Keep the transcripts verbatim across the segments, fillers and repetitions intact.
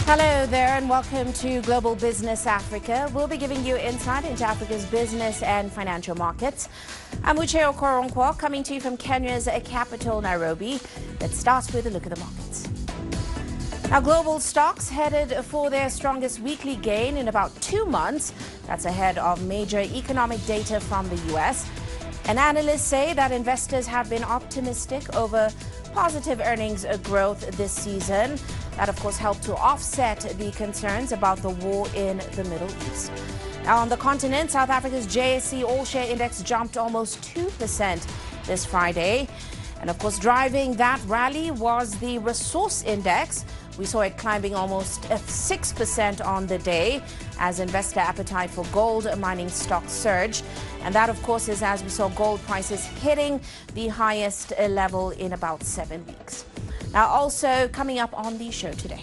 Hello there and welcome to Global Business Africa. We'll be giving you insight into Africa's business and financial markets. I'm Uche Okoronkwo, coming to you from Kenya's capital, Nairobi. Let's start with a look at the markets. Now, global stocks headed for their strongest weekly gain in about two months. That's ahead of major economic data from the U S. And analysts say that investors have been optimistic over positive earnings growth this season. That, of course, helped to offset the concerns about the war in the Middle East. Now, on the continent, South Africa's J S E All-Share Index jumped almost two percent this Friday. And, of course, driving that rally was the Resource Index. We saw it climbing almost six percent on the day as investor appetite for gold mining stocks surged. And that, of course, is as we saw gold prices hitting the highest level in about seven weeks. Now, also coming up on the show today,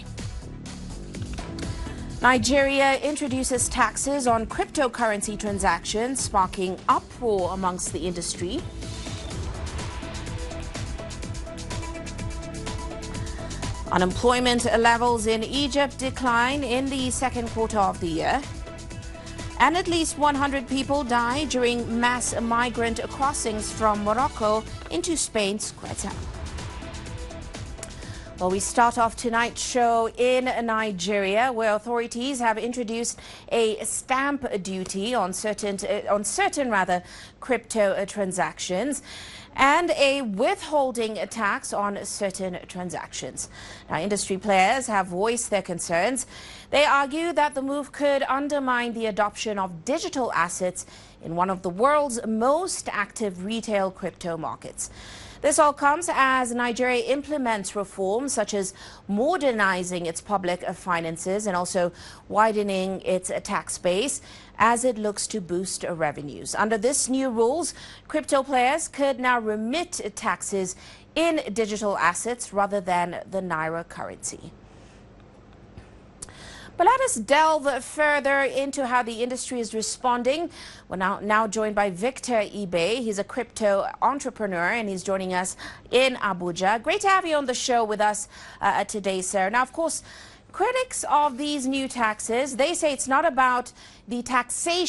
Nigeria introduces taxes on cryptocurrency transactions, sparking uproar amongst the industry. Unemployment levels in Egypt decline in the second quarter of the year. And at least one hundred people died during mass migrant crossings from Morocco into Spain's Ceuta. Well, we start off tonight's show in Nigeria, where authorities have introduced a stamp duty on certain, uh, on certain rather, crypto uh, transactions, and a withholding tax on certain transactions. Now, industry players have voiced their concerns. They argue that the move could undermine the adoption of digital assets in one of the world's most active retail crypto markets. This all comes as Nigeria implements reforms such as modernizing its public finances and also widening its tax base as it looks to boost revenues. Under this new rules, crypto players could now remit taxes in digital assets rather than the naira currency. But let us delve further into how the industry is responding. We're now, now joined by Victor Ibe. He's a crypto entrepreneur and he's joining us in Abuja. Great to have you on the show with us uh, today, sir. Now, of course, critics of these new taxes, they say it's not about the taxation